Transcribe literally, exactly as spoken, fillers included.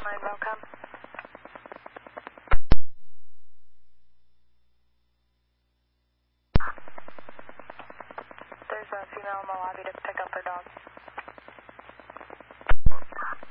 nine, welcome. There's a female in the lobby to pick up her dog.